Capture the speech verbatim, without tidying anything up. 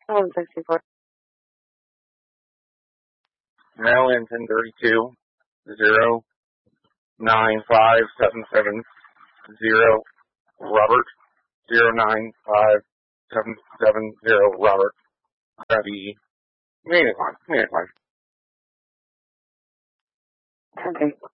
one sixty-four. Maryland ten thirty-two, zero, nine five seven seven, zero, Robert, zero nine five seven seven zero, Robert. Copy. Minute one, minute one. Okay.